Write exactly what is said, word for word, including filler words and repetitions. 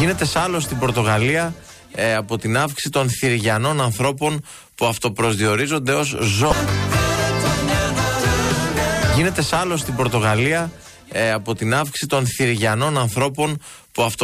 Γίνεται σάλο στην Πορτογαλία ε, από την αύξηση των θηριανών ανθρώπων που αυτοπροσδιορίζονται ως ζώα. Γίνεται σάλο στην Πορτογαλία ε, από την αύξηση των θηριανών ανθρώπων που αυτο